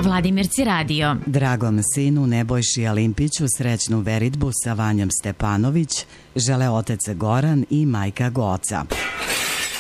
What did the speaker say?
Vladimirci radio. Dragom sinu Nebojši Alimpiću srećnu veritbu sa Vanjom Stepanović žele otac Goran i majka Goca.